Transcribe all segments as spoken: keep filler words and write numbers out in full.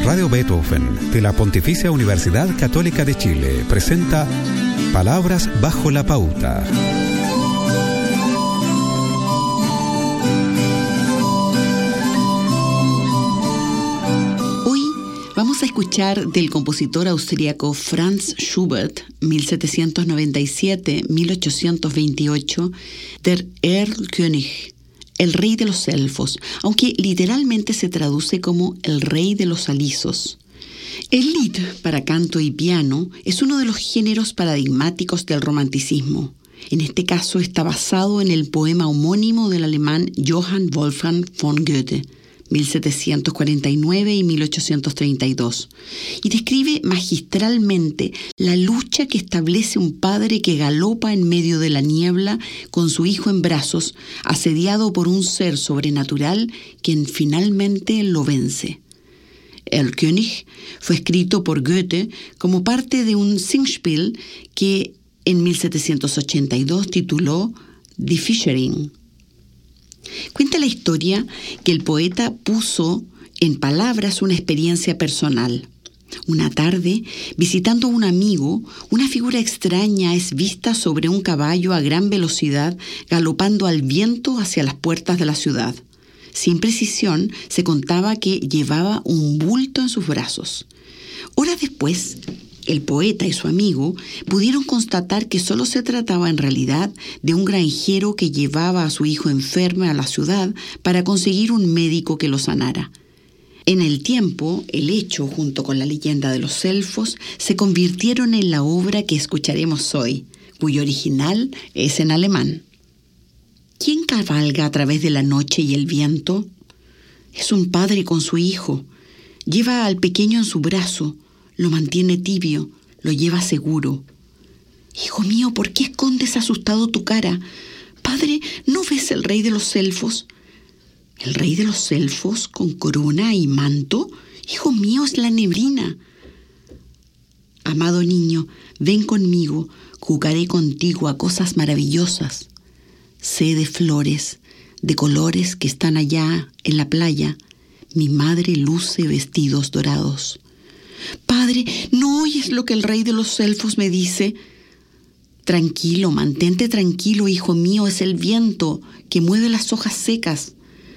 Radio Beethoven de la Pontificia Universidad Católica de Chile presenta Palabras bajo la pauta. Hoy vamos a escuchar del compositor austríaco Franz Schubert, mil setecientos noventa y siete a mil ochocientos veintiocho, Der Erlkönig, el rey de los elfos, aunque literalmente se traduce como el rey de los alisos. El Lied para canto y piano es uno de los géneros paradigmáticos del romanticismo. En este caso está basado en el poema homónimo del alemán Johann Wolfgang von Goethe, mil setecientos cuarenta y nueve y mil ochocientos treinta y dos, y describe magistralmente la lucha que establece un padre que galopa en medio de la niebla con su hijo en brazos, asediado por un ser sobrenatural quien finalmente lo vence. Erlkönig fue escrito por Goethe como parte de un Singspiel que en mil setecientos ochenta y dos tituló Die Fischerin. Cuenta la historia que el poeta puso en palabras una experiencia personal. Una tarde, visitando a un amigo, una figura extraña es vista sobre un caballo a gran velocidad, galopando al viento hacia las puertas de la ciudad. Sin precisión, se contaba que llevaba un bulto en sus brazos. Horas después, el poeta y su amigo pudieron constatar que solo se trataba en realidad de un granjero que llevaba a su hijo enfermo a la ciudad para conseguir un médico que lo sanara. En el tiempo, el hecho, junto con la leyenda de los elfos, se convirtieron en la obra que escucharemos hoy, cuyo original es en alemán. ¿Quién cabalga a través de la noche y el viento? Es un padre con su hijo. Lleva al pequeño en su brazo. Lo mantiene tibio, lo lleva seguro. Hijo mío, ¿por qué escondes asustado tu cara? Padre, ¿no ves el rey de los elfos? ¿El rey de los elfos con corona y manto? Hijo mío, es la neblina. Amado niño, ven conmigo, jugaré contigo a cosas maravillosas. Sé de flores, de colores que están allá en la playa. Mi madre luce vestidos dorados. Padre, ¿no oyes lo que el rey de los elfos me dice? Tranquilo, mantente tranquilo, hijo mío, es el viento que mueve las hojas secas.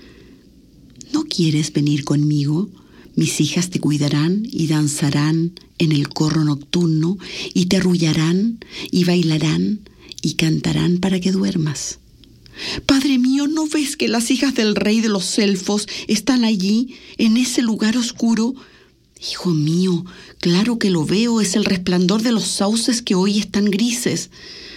¿No quieres venir conmigo? Mis hijas te cuidarán y danzarán en el corro nocturno y te arrullarán y bailarán y cantarán para que duermas. Padre mío, ¿no ves que las hijas del rey de los elfos están allí, en ese lugar oscuro? Hijo mío, claro que lo veo, es el resplandor de los sauces que hoy están grises.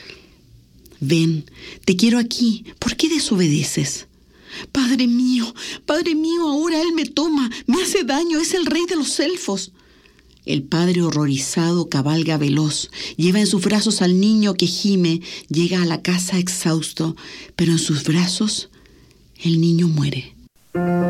Ven, te quiero aquí, ¿por qué desobedeces? Padre mío, padre mío, ahora él me toma, me hace daño, es el rey de los elfos. El padre horrorizado cabalga veloz, lleva en sus brazos al niño que gime, llega a la casa exhausto, pero en sus brazos el niño muere.